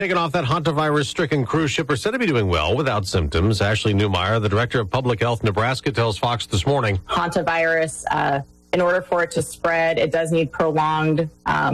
Taking off that hantavirus-stricken cruise ship are said to be doing well without symptoms. Ashley Newmeyer, the director of Public Health Nebraska, tells Fox this morning. Hantavirus, in order for it to spread, it does need prolonged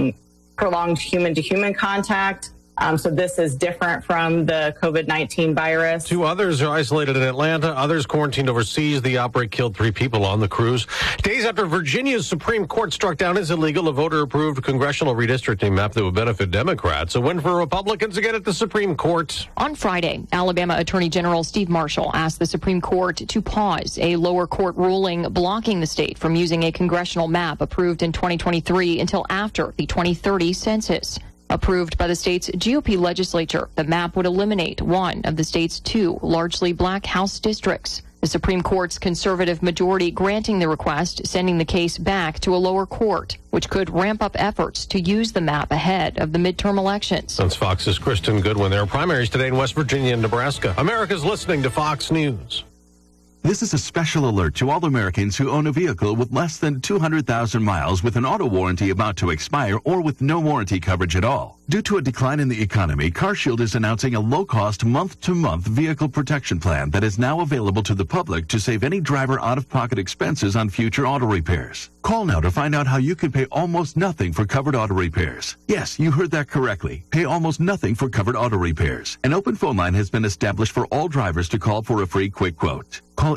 human-to-human contact. So this is different from the COVID-19 virus. 2 others are isolated in Atlanta. Others quarantined overseas. The outbreak killed 3 people on the cruise. Days after Virginia's Supreme Court struck down as illegal a voter-approved congressional redistricting map that would benefit Democrats. A win for Republicans again at the Supreme Court. On Friday, Alabama Attorney General Steve Marshall asked the Supreme Court to pause a lower court ruling blocking the state from using a congressional map approved in 2023 until after the 2030 census. Approved by the state's GOP legislature, the map would eliminate one of the state's 2 largely black House districts. The Supreme Court's conservative majority granting the request, sending the case back to a lower court, which could ramp up efforts to use the map ahead of the midterm elections. That's Fox's Kristen Goodwin. There are primaries today in West Virginia and Nebraska. America's listening to Fox News. This is a special alert to all Americans who own a vehicle with less than 200,000 miles with an auto warranty about to expire or with no warranty coverage at all. Due to a decline in the economy, CarShield is announcing a low-cost month-to-month vehicle protection plan that is now available to the public to save any driver out-of-pocket expenses on future auto repairs. Call now to find out how you can pay almost nothing for covered auto repairs. Yes, you heard that correctly. Pay almost nothing for covered auto repairs. An open phone line has been established for all drivers to call for a free quick quote. Call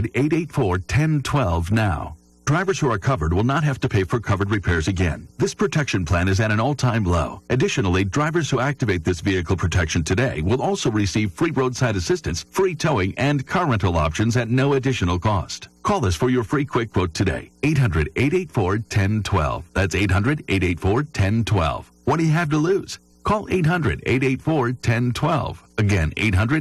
800-884-1012 now. Drivers who are covered will not have to pay for covered repairs again. This protection plan is at an all-time low. Additionally, drivers who activate this vehicle protection today will also receive free roadside assistance, free towing, and car rental options at no additional cost. Call us for your free quick quote today. 800-884-1012. That's 800-884-1012. What do you have to lose? Call 800-884-1012. Again,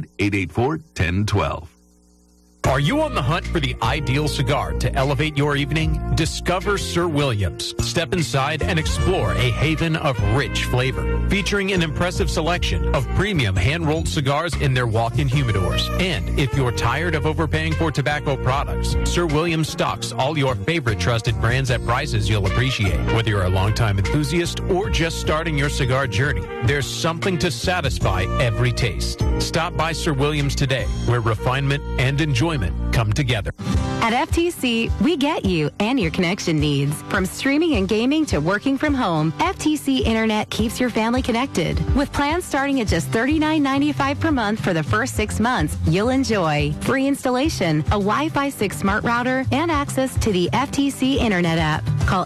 800-884-1012. Are you on the hunt for the ideal cigar to elevate your evening? Discover Sir Williams. Step inside and explore a haven of rich flavor, featuring an impressive selection of premium hand-rolled cigars in their walk-in humidors. And if you're tired of overpaying for tobacco products, Sir Williams stocks all your favorite trusted brands at prices you'll appreciate. Whether you're a longtime enthusiast or just starting your cigar journey, there's something to satisfy every taste. Stop by Sir Williams today, where refinement and enjoyment come together. At FTC, we get you and your connection needs. From streaming and gaming to working from home, FTC Internet keeps your family connected. With plans starting at just $39.95 per month for the first 6 months, you'll enjoy free installation, a Wi-Fi 6 smart router, and access to the FTC Internet app. Call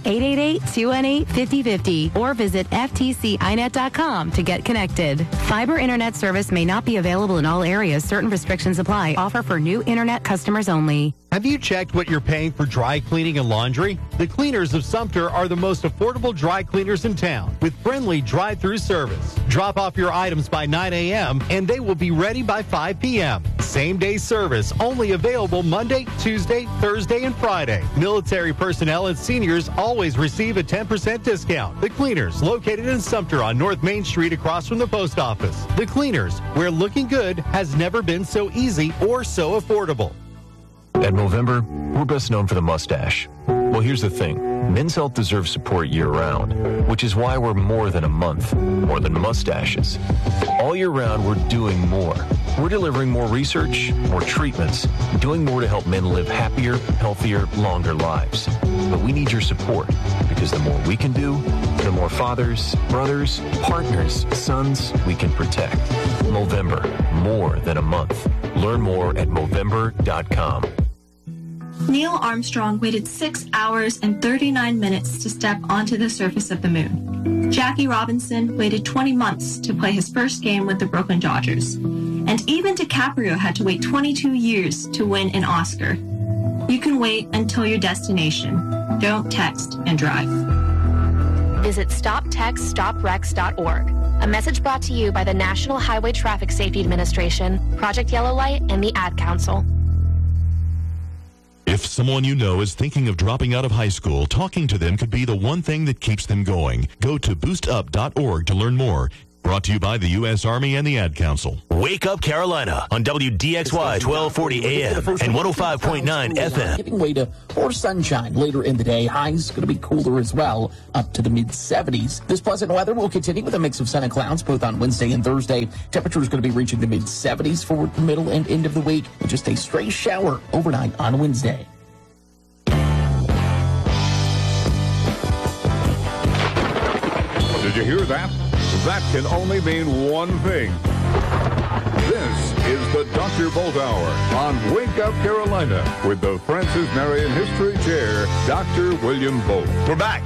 888-218-5050 or visit ftcinet.com to get connected. Fiber Internet service may not be available in all areas. Certain restrictions apply. Offer for new Internet customers only. Have you checked what you're paying for dry cleaning and laundry? The Cleaners of Sumter are the most affordable dry cleaners in town with friendly drive-through service. Drop off your items by 9 a.m. and they will be ready by 5 p.m. Same-day service only available Monday, Tuesday, Thursday, and Friday. Military personnel and seniors always receive a 10% discount. The Cleaners, located in Sumter on North Main Street across from the post office. The Cleaners, where looking good has never been so easy or so affordable. At Movember, we're best known for the mustache. Well, here's the thing. Men's health deserves support year-round, which is why we're more than a month, more than mustaches. All year round, we're doing more. We're delivering more research, more treatments, doing more to help men live happier, healthier, longer lives. But we need your support, because the more we can do, the more fathers, brothers, partners, sons we can protect. Movember, more than a month. Learn more at Movember.com. Neil Armstrong waited 6 hours and 39 minutes to step onto the surface of the moon. Jackie Robinson waited 20 months to play his first game with the Brooklyn Dodgers. And even DiCaprio had to wait 22 years to win an Oscar. You can wait until your destination. Don't text and drive. Visit StopTextStopWrecks.org. A message brought to you by the National Highway Traffic Safety Administration, Project Yellow Light, and the Ad Council. If someone you know is thinking of dropping out of high school, talking to them could be the one thing that keeps them going. Go to boostup.org to learn more. Brought to you by the U.S. Army and the Ad Council. Wake Up Carolina on WDXY 1240 AM and 105.9 FM. Giving way to more sunshine later in the day. Highs going to be cooler as well, up to the mid-70s. This pleasant weather will continue with a mix of sun and clouds both on Wednesday and Thursday. Temperatures going to be reaching the mid-70s for the middle and end of the week, with just a stray shower overnight on Wednesday. Did you hear that? That can only mean one thing. This is the Dr. Bolt Hour on Wake Up Carolina with the Francis Marion History Chair, Dr. William Bolt. We're back,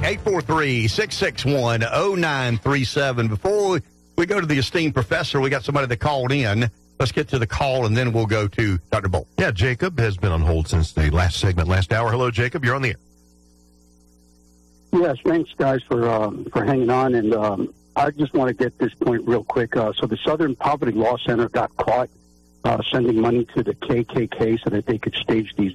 843-661-0937. Before we go to the esteemed professor, we got somebody that called in. Let's get to the call, and then we'll go to Dr. Bolt. Yeah, Jacob has been on hold since the last segment, last hour. Hello, Jacob. You're on the air. Yes, thanks, guys, for hanging on. And I just want to get this point real quick. So the Southern Poverty Law Center got caught sending money to the KKK so that they could stage these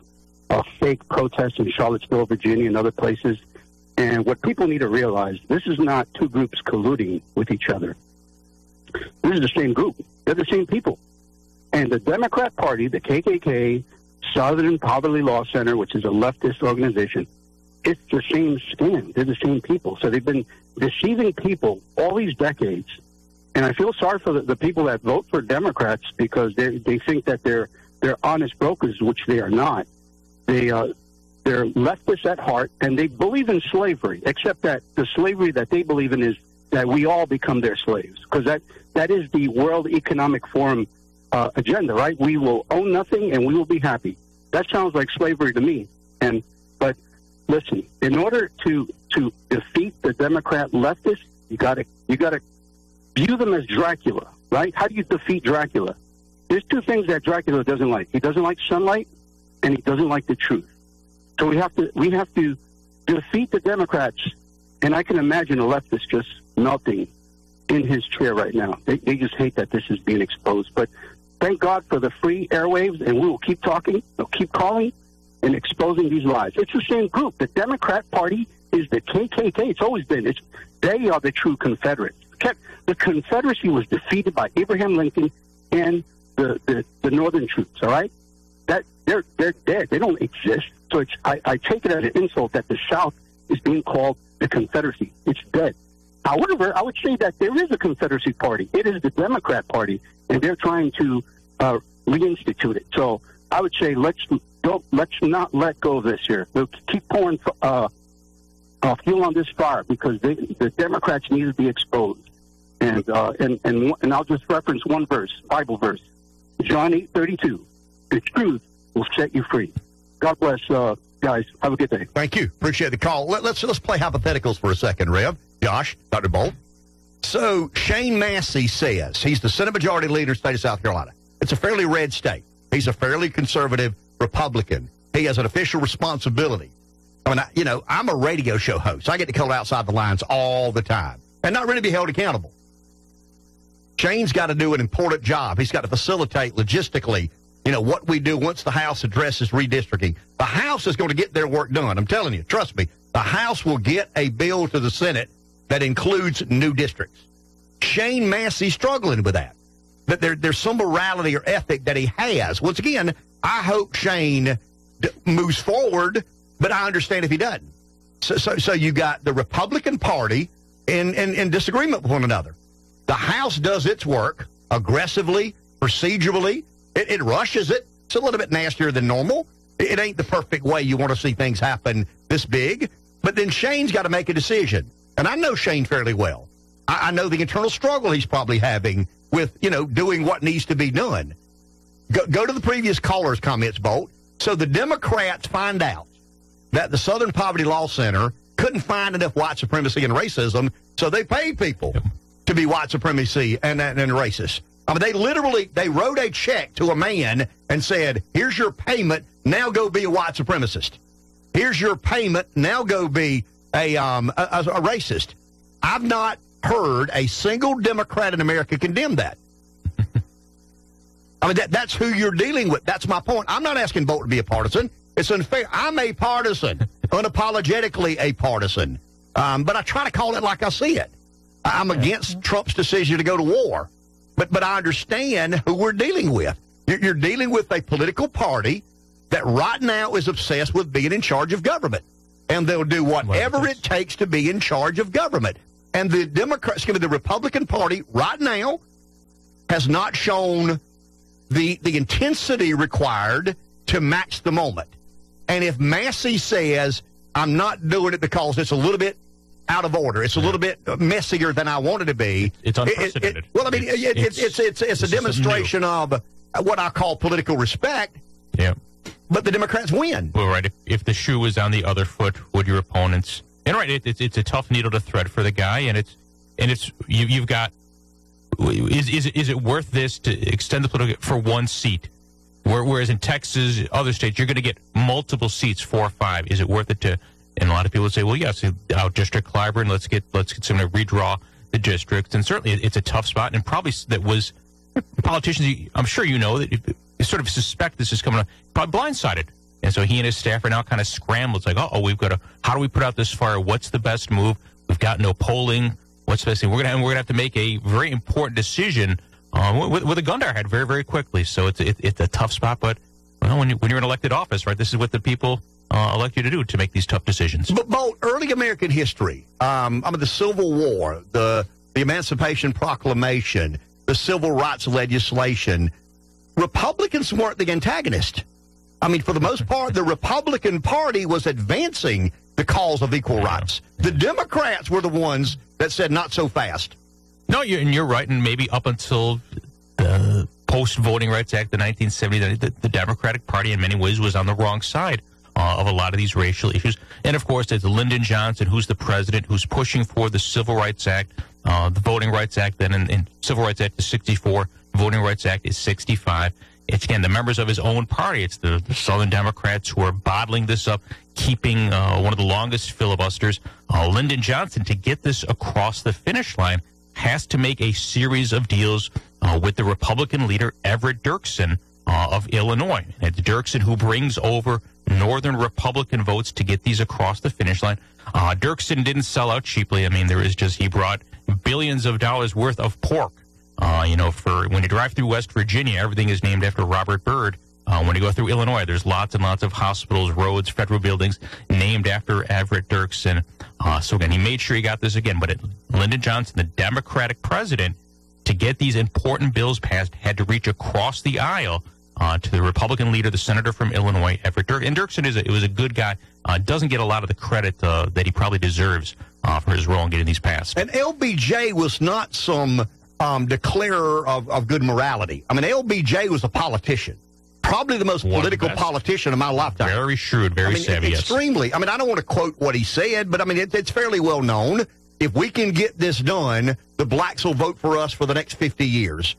fake protests in Charlottesville, Virginia, and other places. And what people need to realize, this is not two groups colluding with each other. This is the same group. They're the same people. And the Democrat Party, the KKK, Southern Poverty Law Center, which is a leftist organization, it's the same scam. They're the same people. So they've been deceiving people all these decades. And I feel sorry for the people that vote for Democrats because they think that they're honest brokers, which they are not. They're leftists at heart, and they believe in slavery, except that the slavery that they believe in is that we all become their slaves, because that is the World Economic Forum agenda, right? We will own nothing and we will be happy. That sounds like slavery to me. But listen, in order to defeat the Democrat leftists, you got to view them as Dracula, right? How do you defeat Dracula? There's two things that Dracula doesn't like. He doesn't like sunlight, and he doesn't like the truth. So we have to defeat the Democrats, and I can imagine a leftist just melting in his chair right now. They just hate that this is being exposed. But thank God for the free airwaves, and we will keep talking, we'll keep calling, and exposing these lies. It's the same group. The Democrat Party is the KKK. It's always been. They are the true Confederates. The Confederacy was defeated by Abraham Lincoln and the Northern troops, all right? They're dead. They don't exist. So I take it as an insult that the South is being called the Confederacy. It's dead. However, I would say that there is a Confederacy Party. It is the Democrat Party, and they're trying to reinstitute it. So I would say let's not let go of this here. We'll keep pouring fuel on this fire because the Democrats need to be exposed. And I'll just reference one verse, Bible verse, John 8:32. The truth will set you free. God bless, guys. Have a good day. Thank you. Appreciate the call. Let's play hypotheticals for a second, Rev. Josh, Dr. Bolt. So Shane Massey says he's the Senate Majority Leader in the state of South Carolina. It's a fairly red state. He's a fairly conservative Republican. He has an official responsibility. I mean, I'm a radio show host. I get to color outside the lines all the time and not really be held accountable. Shane's got to do an important job. He's got to facilitate logistically, what we do once the House addresses redistricting. The House is going to get their work done. I'm telling you, trust me, the House will get a bill to the Senate that includes new districts. Shane Massey's struggling with that. But there's some morality or ethic that he has. Once again, I hope Shane moves forward, but I understand if he doesn't. So you got the Republican Party in disagreement with one another. The House does its work aggressively, procedurally. It rushes it. It's a little bit nastier than normal. It ain't the perfect way you want to see things happen this big. But then Shane's got to make a decision. And I know Shane fairly well. I know the internal struggle he's probably having with, doing what needs to be done. Go to the previous caller's comments, Bolt. So the Democrats find out that the Southern Poverty Law Center couldn't find enough white supremacy and racism, so they paid people to be white supremacy and racist. I mean, they wrote a check to a man and said, here's your payment, now go be a white supremacist. Here's your payment, now go be a racist. I've not heard a single Democrat in America condemn that. I mean, that's who you're dealing with. That's my point. I'm not asking Bolt to be a partisan. It's unfair. I'm a partisan, unapologetically a partisan. But I try to call it like I see it. I'm against Trump's decision to go to war. But I understand who we're dealing with. You're dealing with a political party that right now is obsessed with being in charge of government. And they'll do whatever it takes to be in charge of government. And the the Republican Party right now has not shown the intensity required to match the moment. And if Massey says, I'm not doing it because it's a little bit out of order, it's a little bit messier than I wanted to be. It's unprecedented. It's a demonstration of what I call political respect. Yeah. But the Democrats win. Well, right. If the shoe was on the other foot, would your opponents? And right, it's a tough needle to thread for the guy, and you've got. Is it worth this to extend the political for one seat? Whereas in Texas, other states, you're going to get multiple seats, 4 or 5. Is it worth it to? And a lot of people would say, well, yes, out District Clyburn, let's get someone to redraw the districts. And certainly it's a tough spot. And probably that was politicians, I'm sure you know, that you sort of suspect this is coming up, probably blindsided. And so he and his staff are now kind of scrambled. It's like, how do we put out this fire? What's the best move? We've got no polling. What's the best thing? We're gonna have to make a very important decision with a gun to our head very, very quickly. So it's a tough spot. But when you're in elected office, right, this is what the people elect you to do, to make these tough decisions. But Bolt, early American history, the Civil War, the Emancipation Proclamation, the Civil Rights legislation, Republicans weren't the antagonist. I mean, for the most part, the Republican Party was advancing the cause of equal rights. The Democrats were the ones that said not so fast. No, you're right, and maybe up until the post-Voting Rights Act, the 1970s, the Democratic Party in many ways was on the wrong side of a lot of these racial issues. And, of course, there's Lyndon Johnson, who's the president, who's pushing for the Civil Rights Act, the Voting Rights Act, then and Civil Rights Act is 64, Voting Rights Act is 65. It's, again, the members of his own party. It's the Southern Democrats who are bottling this up, keeping one of the longest filibusters. Lyndon Johnson, to get this across the finish line, has to make a series of deals with the Republican leader, Everett Dirksen of Illinois. It's Dirksen who brings over Northern Republican votes to get these across the finish line. Dirksen didn't sell out cheaply. I mean, he brought billions of dollars worth of pork. For when you drive through West Virginia, everything is named after Robert Byrd. When you go through Illinois, there's lots and lots of hospitals, roads, federal buildings named after Everett Dirksen. So again, he made sure he got this again. But Lyndon Johnson, the Democratic president, to get these important bills passed, had to reach across the aisle to the Republican leader, the senator from Illinois, Everett Dirksen. And Dirksen was a good guy. Doesn't get a lot of the credit that he probably deserves for his role in getting these passed. And LBJ was not some declarer of good morality. I mean, LBJ was a politician. Probably the most political politician of my lifetime. Very shrewd, very savvy. Extremely. I mean, I don't want to quote what he said, but I mean, it's fairly well known. If we can get this done, the blacks will vote for us for the next 50 years.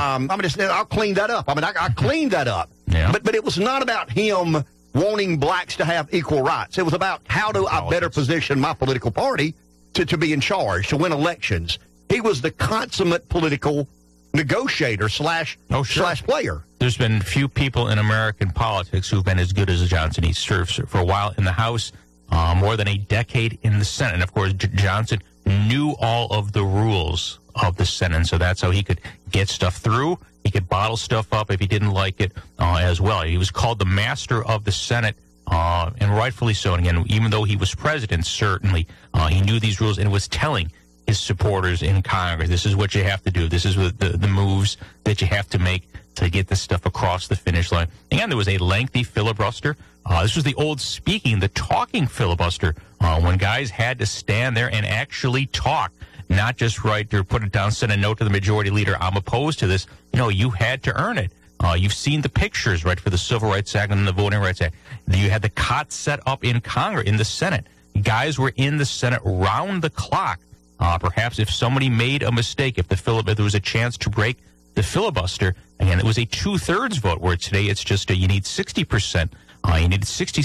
I'll clean that up. I cleaned that up. Yeah. But it was not about him wanting blacks to have equal rights. It was about how do I better position my political party to be in charge, to win elections. He was the consummate political negotiator slash player. There's been few people in American politics who've been as good as Johnson. He served for a while in the House, more than a decade in the Senate. And, of course, Johnson knew all of the rules of the Senate, so that's how he could get stuff through. He could bottle stuff up if he didn't like it as well. He was called the master of the Senate, and rightfully so. And again, even though he was president, certainly he knew these rules and was telling his supporters in Congress, this is what you have to do. This is the moves that you have to make to get this stuff across the finish line. Again, there was a lengthy filibuster. This was the old the talking filibuster, when guys had to stand there and actually talk, not just write or put it down, send a note to the majority leader, I'm opposed to this. You had to earn it. You've seen the pictures, right, for the Civil Rights Act and the Voting Rights Act. You had the cot set up in Congress, in the Senate. Guys were in the Senate round the clock. Perhaps if somebody made a mistake, if there was a chance to break the filibuster, again, it was a 2/3 vote, where today it's just you need 60%. You needed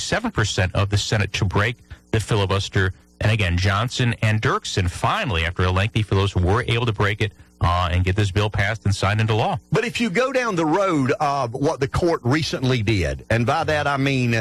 67% of the Senate to break the filibuster. And again, Johnson and Dirksen finally, after a lengthy filibuster, were able to break it and get this bill passed and signed into law. But if you go down the road of what the court recently did, and by that I mean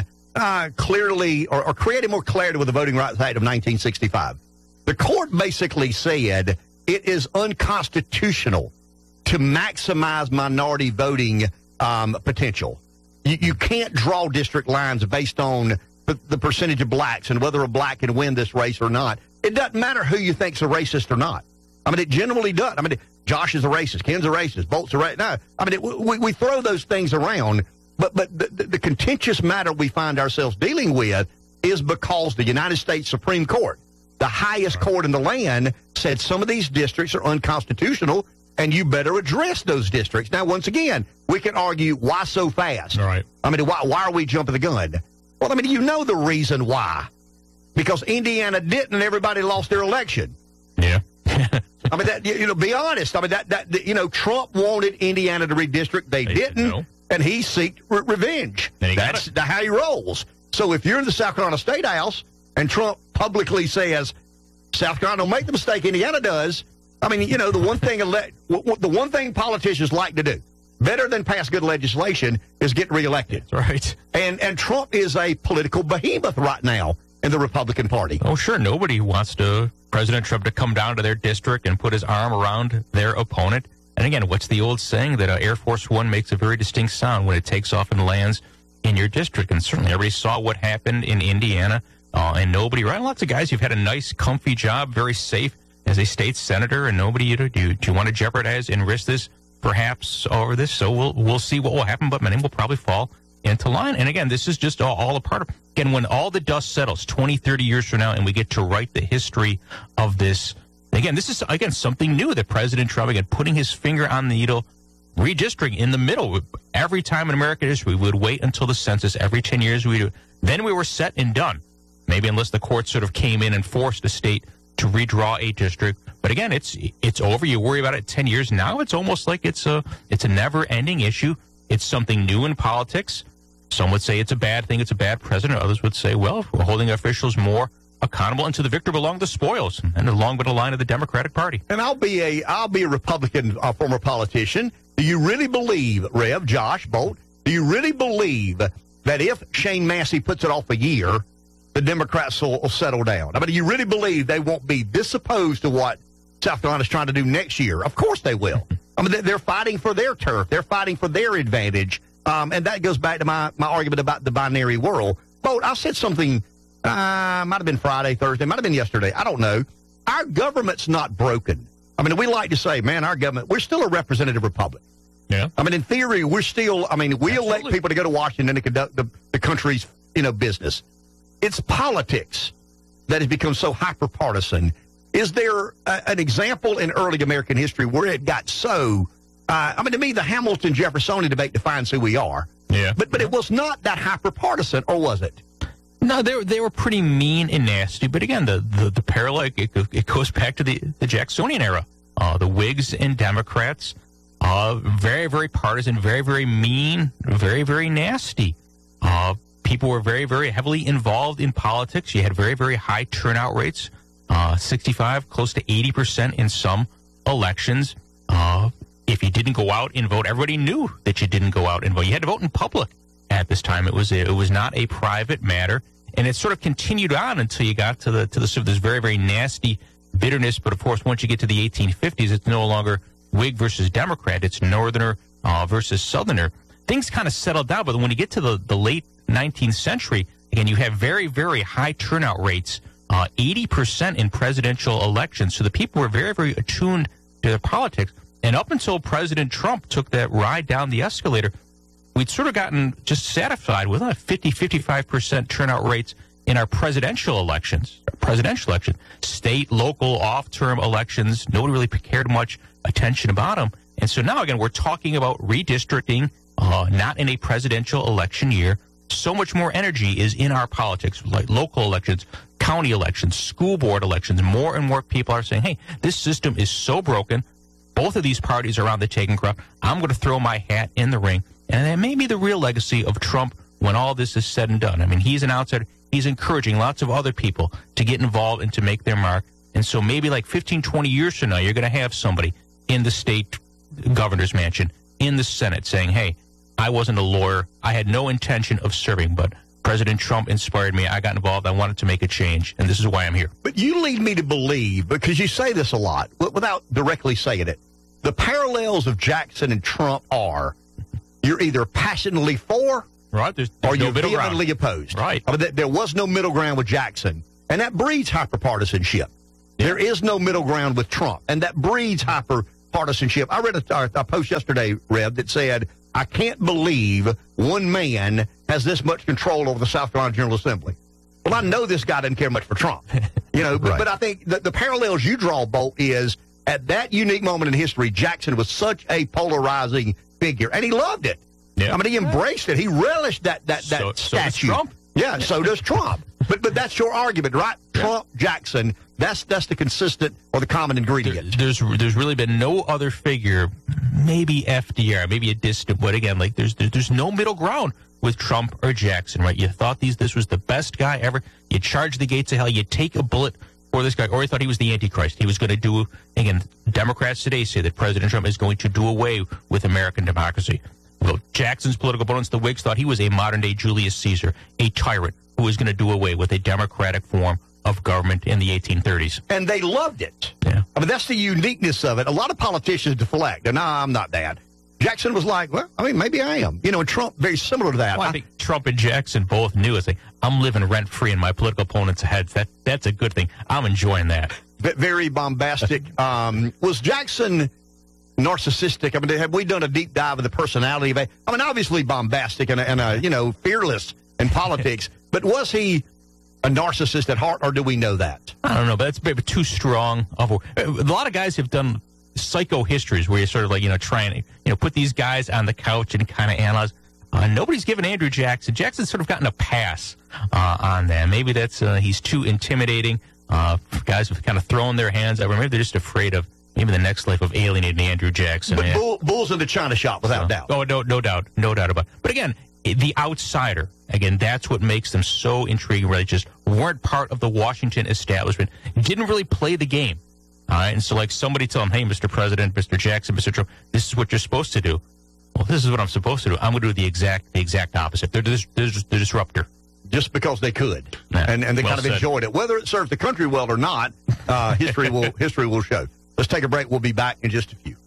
clearly or created more clarity with the Voting Rights Act of 1965, the court basically said it is unconstitutional to maximize minority voting potential. You can't draw district lines based on the percentage of blacks and whether a black can win this race or not. It doesn't matter who you think's a racist or not. I mean, it generally does. I mean, Josh is a racist, Ken's a racist, Bolt's a racist. No, I mean, we throw those things around, but the contentious matter we find ourselves dealing with is because the United States Supreme Court, the highest court in the land, said some of these districts are unconstitutional, and you better address those districts. Now, once again, we can argue, why so fast? All right. I mean, why are we jumping the gun? Well, I mean, you know the reason why. Because Indiana didn't, and everybody lost their election. Yeah. I mean, be honest. I mean, Trump wanted Indiana to redistrict. They didn't, and he sought revenge. That's how he rolls. So if you're in the South Carolina State House and Trump publicly says, South Carolina don't make the mistake Indiana does, I mean, the one thing politicians like to do, better than pass good legislation, is get reelected. That's right. And Trump is a political behemoth right now in the Republican Party. Oh, sure. Nobody wants President Trump to come down to their district and put his arm around their opponent. And again, what's the old saying that Air Force One makes a very distinct sound when it takes off and lands in your district? And certainly everybody saw what happened in Indiana, and nobody, right? Lots of guys, you've had a nice, comfy job, very safe as a state senator, and nobody, do you want to jeopardize and risk this perhaps over this? So we'll see what will happen, but many will probably fall into line. And again, this is just all a part of, again, when all the dust settles 20, 30 years from now and we get to write the history of this, again, this is, again, something new that President Trump, again, putting his finger on the needle, redistricting in the middle. Every time in American history, we would wait until the census. Every 10 years, we do. Then we were set and done. Maybe unless the court sort of came in and forced the state to redraw a district. But again, it's over. You worry about it 10 years. Now it's almost like it's a never-ending issue. It's something new in politics. Some would say it's a bad thing. It's a bad president. Others would say, well, we're holding officials more accountable, and to the victor belong the spoils, and along with the line of the Democratic Party. And I'll be a Republican former politician. Do you really believe, Rev, Josh, Bolt, do you really believe that if Shane Massey puts it off a year, the Democrats will settle down? I mean, do you really believe they won't be disopposed to what South Carolina's trying to do next year? Of course they will. I mean, they're fighting for their turf. They're fighting for their advantage. And that goes back to my argument about the binary world. Bolt, I said something, might have been Friday, Thursday, might have been yesterday. I don't know. Our government's not broken. I mean, we like to say, man, our government, we're still a representative republic. Yeah. I mean, in theory, we're still, I mean, we elect people to go to Washington to conduct the country's, business. It's politics that has become so hyper-partisan. Is there an example in early American history where it got so, to me, the Hamilton-Jeffersonian debate defines who we are. Yeah. But it was not that hyper-partisan, or was it? No, they were pretty mean and nasty. But again, the parallel, it goes back to the Jacksonian era. The Whigs and Democrats, very, very partisan, very, very mean, very, very nasty. People were very, very heavily involved in politics. You had very, very high turnout rates, 65, close to 80% in some elections. If you didn't go out and vote, everybody knew that you didn't go out and vote. You had to vote in public at this time. It was not a private matter, and it sort of continued on until you got to the sort of this very, very nasty bitterness. But of course, once you get to the 1850s, it's no longer Whig versus Democrat. It's Northerner versus Southerner. Things kind of settled down, but when you get to the late 19th century, again, you have very, very high turnout rates, 80% in presidential elections. So the people were very, very attuned to their politics. And up until President Trump took that ride down the escalator, we'd sort of gotten just satisfied with 50, 55% turnout rates in our presidential elections. State, local, off-term elections, nobody really cared much attention about them. And so now, again, we're talking about redistricting, not in a presidential election year. So much more energy is in our politics, like local elections, county elections, school board elections. More and more people are saying, hey, this system is so broken. Both of these parties are on the taking ground. I'm going to throw my hat in the ring. And that may be the real legacy of Trump when all this is said and done. I mean, he's an outsider. He's encouraging lots of other people to get involved and to make their mark. And so maybe like 15, 20 years from now, you're going to have somebody in the state governor's mansion, in the Senate, saying, hey, I wasn't a lawyer. I had no intention of serving, but President Trump inspired me. I got involved. I wanted to make a change, and this is why I'm here. But you lead me to believe, because you say this a lot, without directly saying it, the parallels of Jackson and Trump are you're either passionately for right, or you're vehemently opposed. Right. I mean, there was no middle ground with Jackson, and that breeds hyperpartisanship. Yeah. There is no middle ground with Trump, and that breeds hyperpartisanship. I read a post yesterday, Rev, that said, I can't believe one man has this much control over the South Carolina General Assembly. Well, I know this guy doesn't care much for Trump, but I think the parallels you draw, Bolt, is at that unique moment in history, Jackson was such a polarizing figure, and he loved it. Yeah. I mean, he embraced it. He relished that statue. So does Trump. Yeah, so does Trump. But that's your argument, right? Yeah. Trump, Jackson, that's the consistent or the common ingredient. There's really been no other figure, maybe FDR, maybe a distant, but again, like there's no middle ground with Trump or Jackson, right? You thought this was the best guy ever. You charge the gates of hell. You take a bullet for this guy, or you thought he was the Antichrist. He was going to do, again, Democrats today say that President Trump is going to do away with American democracy. Well, Jackson's political opponents, the Whigs, thought he was a modern-day Julius Caesar, a tyrant who was going to do away with a democratic form of government in the 1830s. And they loved it. Yeah. I mean, that's the uniqueness of it. A lot of politicians deflect. No, I'm not that. Jackson was like, well, I mean, maybe I am. And Trump, very similar to that. Well, I think Trump and Jackson both knew it's like, I'm living rent-free in my political opponents' heads. That's a good thing. I'm enjoying that. Very bombastic. Was Jackson narcissistic? I mean, have we done a deep dive of the personality of it? I mean, obviously bombastic and fearless in politics, but was he a narcissist at heart, or do we know that? I don't know, but that's maybe too strong of a lot of guys have done psycho histories where you sort of like, try and, put these guys on the couch and kind of analyze. Nobody's given Andrew Jackson. Jackson's sort of gotten a pass on that. Maybe that's he's too intimidating. Guys have kind of thrown their hands up, or maybe they're just afraid of maybe the next life of alienating Andrew Jackson. But bulls in the china shop, without doubt. Oh, no doubt about it. But again, the outsider, again, that's what makes them so intriguing, where they just weren't part of the Washington establishment, didn't really play the game. All right, and so like somebody tell them, hey, Mr. President, Mr. Jackson, Mr. Trump, this is what you're supposed to do. Well, this is what I'm supposed to do. I'm going to do the exact opposite. They're the disruptor. Just because they could, yeah. and they kind of enjoyed it. Whether it served the country well or not, history will show. Let's take a break. We'll be back in just a few.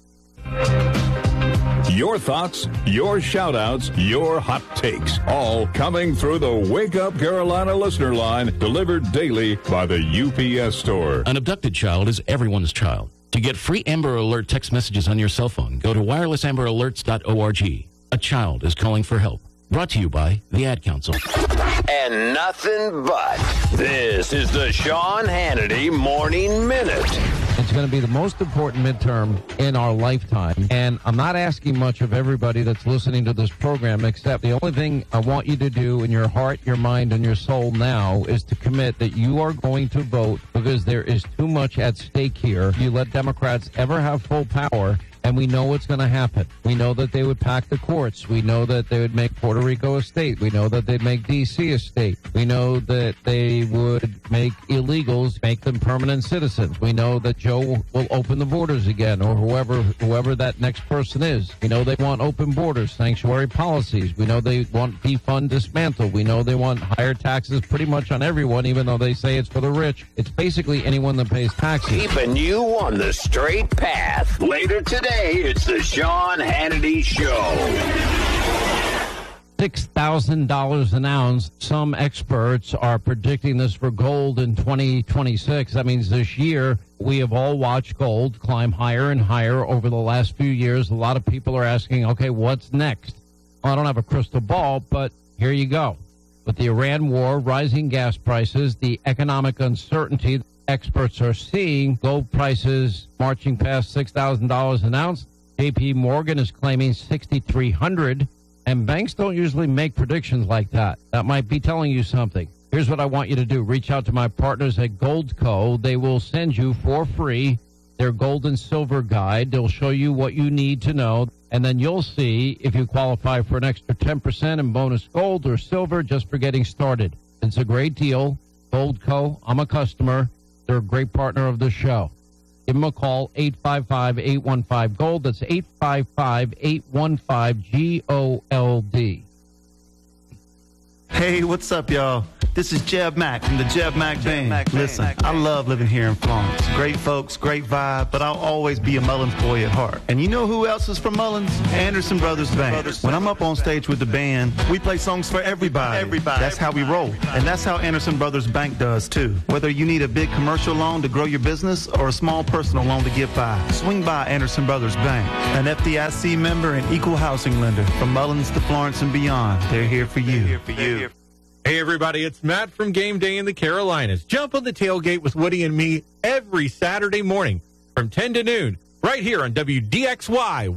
Your thoughts, your shout-outs, your hot takes, all coming through the Wake Up Carolina listener line, delivered daily by the UPS store. An abducted child is everyone's child. To get free Amber Alert text messages on your cell phone, go to wirelessamberalerts.org. A child is calling for help. Brought to you by the Ad Council. And nothing but. This is the Sean Hannity Morning Minute. It's going to be the most important midterm in our lifetime. And I'm not asking much of everybody that's listening to this program, except the only thing I want you to do in your heart, your mind, and your soul now is to commit that you are going to vote, because there is too much at stake here. You let Democrats ever have full power, and we know what's going to happen. We know that they would pack the courts. We know that they would make Puerto Rico a state. We know that they'd make D.C. a state. We know that they would make illegals, make them permanent citizens. We know that Joe will open the borders again, or whoever that next person is. We know they want open borders, sanctuary policies. We know they want defund, dismantle. We know they want higher taxes pretty much on everyone, even though they say it's for the rich. It's basically anyone that pays taxes. Keeping you on the straight path. Later today, it's the Sean Hannity Show. $6,000 an ounce. Some experts are predicting this for gold in 2026. That means this year we have all watched gold climb higher and higher over the last few years. A lot of people are asking, okay, what's next? Well, I don't have a crystal ball, but here you go. With the Iran war, rising gas prices, the economic uncertainty, experts are seeing gold prices marching past $6,000 an ounce. J.P. Morgan is claiming $6,300. And banks don't usually make predictions like that. That might be telling you something. Here's what I want you to do. Reach out to my partners at Goldco. They will send you for free their gold and silver guide. They'll show you what you need to know. And then you'll see if you qualify for an extra 10% in bonus gold or silver just for getting started. It's a great deal. Goldco, I'm a customer. They're a great partner of the show. Give them a call, 855-815-GOLD. That's 855-815-GOLD. Hey, what's up, y'all? This is Jeb Mack from the Jeb Mack Band. Listen, I love living here in Florence. Great folks, great vibe, but I'll always be a Mullins boy at heart. And you know who else is from Mullins? Anderson Brothers Band. When I'm up on stage with the band, we play songs for everybody. That's how we roll. And that's how Anderson Brothers Bank does, too. Whether you need a big commercial loan to grow your business or a small personal loan to get by, swing by Anderson Brothers Bank. An FDIC member and equal housing lender. From Mullins to Florence and beyond, they're here for you. Hey, everybody, it's Matt from Game Day in the Carolinas. Jump on the tailgate with Woody and me every Saturday morning from 10 to noon right here on WDXY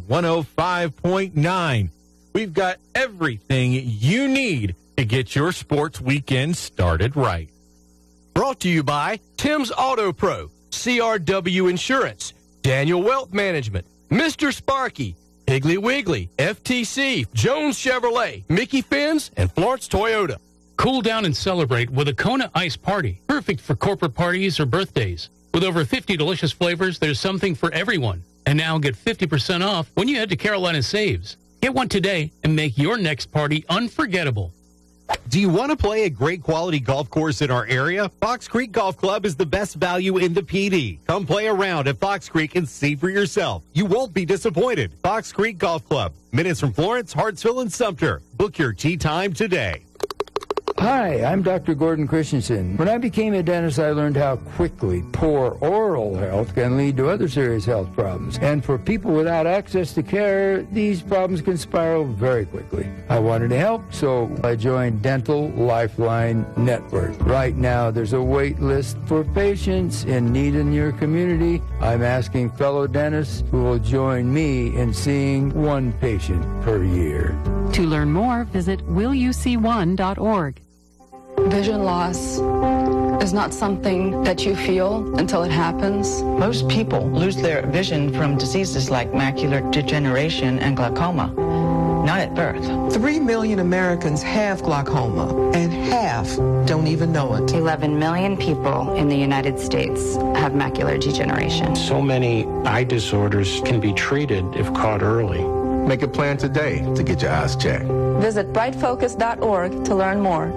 105.9. We've got everything you need to get your sports weekend started right. Brought to you by Tim's Auto Pro, CRW Insurance, Daniel Wealth Management, Mr. Sparky, Piggly Wiggly, FTC, Jones Chevrolet, Mickey Fins, and Florence Toyota. Cool down and celebrate with a Kona Ice Party, perfect for corporate parties or birthdays. With over 50 delicious flavors, there's something for everyone. And now get 50% off when you head to Carolina Saves. Get one today and make your next party unforgettable. Do you want to play a great quality golf course in our area? Fox Creek Golf Club is the best value in the PD. Come play around at Fox Creek and see for yourself. You won't be disappointed. Fox Creek Golf Club, minutes from Florence, Hartsville, and Sumter. Book your tee time today. Hi, I'm Dr. Gordon Christensen. When I became a dentist, I learned how quickly poor oral health can lead to other serious health problems. And for people without access to care, these problems can spiral very quickly. I wanted to help, so I joined Dental Lifeline Network. Right now, there's a wait list for patients in need in your community. I'm asking fellow dentists who will join me in seeing one patient per year. To learn more, visit willyouseeone.org. Vision loss is not something that you feel until it happens. Most people lose their vision from diseases like macular degeneration and glaucoma, not at birth. 3 million Americans have glaucoma, and half don't even know it. 11 million people in the United States have macular degeneration. So many eye disorders can be treated if caught early. Make a plan today to get your eyes checked. Visit brightfocus.org to learn more.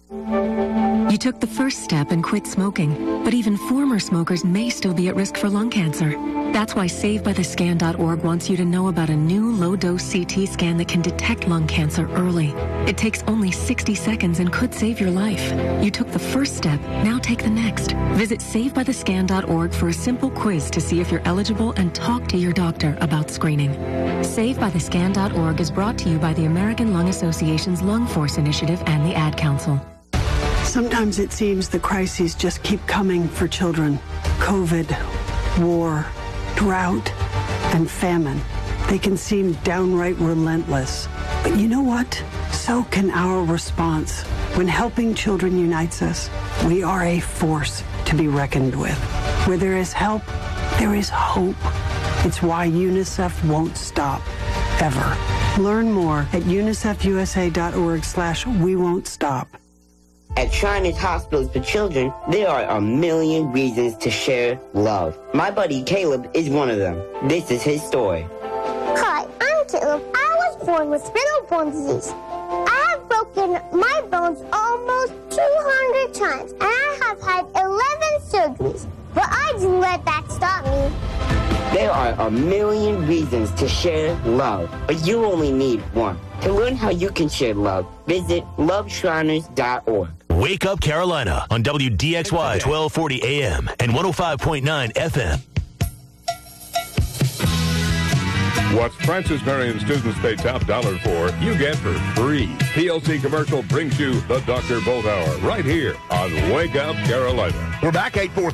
You took the first step and quit smoking, but even former smokers may still be at risk for lung cancer. That's why SaveByTheScan.org wants you to know about a new low-dose CT scan that can detect lung cancer early. It takes only 60 seconds and could save your life. You took the first step, now take the next. Visit SaveByTheScan.org for a simple quiz to see if you're eligible and talk to your doctor about screening. SaveByTheScan.org is brought to you by the American Lung Association's Lung Force Initiative and the Ad Council. Sometimes it seems the crises just keep coming for children. COVID, war, drought, and famine. They can seem downright relentless. But you know what? So can our response. When helping children unites us, we are a force to be reckoned with. Where there is help, there is hope. It's why UNICEF won't stop, ever. Learn more at unicefusa.org/we-won't-stop. At Shriners Hospitals for Children, there are a million reasons to share love. My buddy Caleb is one of them. This is his story. Hi, I'm Caleb. I was born with spinal bone disease. I have broken my bones almost 200 times, and I have had 11 surgeries. But I didn't let that stop me. There are a million reasons to share love, but you only need one. To learn how you can share love, visit loveshriners.org. Wake Up Carolina on WDXY 1240 AM and 105.9 FM. What's Francis Marion Students pay top dollar for, you get for free. PLC Commercial brings you the Dr. Bolt Hour right here on Wake Up Carolina. We're back,